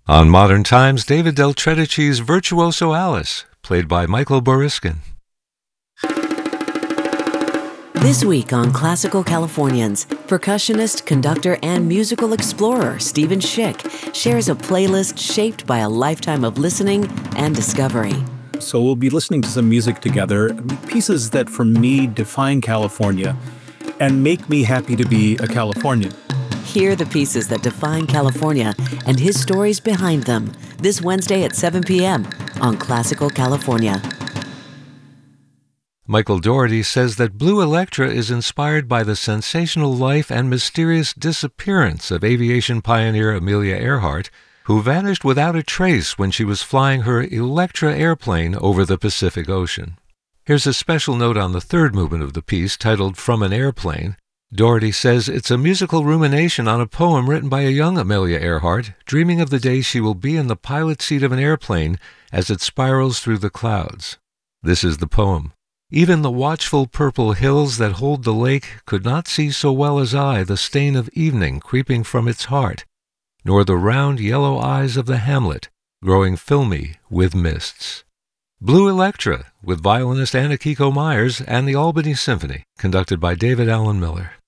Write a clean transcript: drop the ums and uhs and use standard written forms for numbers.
On Modern Times, David Del Tredici's Virtuoso Alice, played by Michael Boriskin. This week on Classical Californians, percussionist, conductor, and musical explorer Stephen Schick shares a playlist shaped by a lifetime of listening and discovery. So we'll be listening to some music together, pieces that for me define California and make me happy to be a Californian. Hear the pieces that define California and his stories behind them this Wednesday at 7 p.m. on Classical California. Michael Dougherty says that Blue Electra is inspired by the sensational life and mysterious disappearance of aviation pioneer Amelia Earhart, who vanished without a trace when she was flying her Electra airplane over the Pacific Ocean. Here's a special note on the third movement of the piece, titled From an Airplane. Dougherty says it's a musical rumination on a poem written by a young Amelia Earhart, dreaming of the day she will be in the pilot seat of an airplane as it spirals through the clouds. This is the poem. Even the watchful purple hills that hold the lake could not see so well as I the stain of evening creeping from its heart, nor the round yellow eyes of the hamlet growing filmy with mists. Blue Electra, with violinist Anna Kiko Myers and the Albany Symphony, conducted by David Allen Miller.